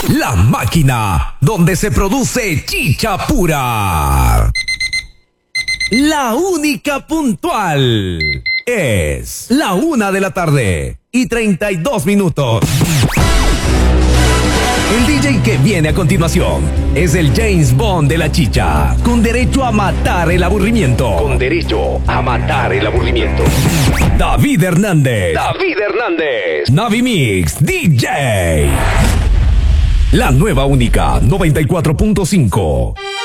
La máquina donde se produce chicha pura. La única puntual. Es la 1:32 p.m. El DJ que viene a continuación es el James Bond de la chicha, con derecho a matar el aburrimiento. David Hernández. Navi Mix DJ. La nueva única 94.5.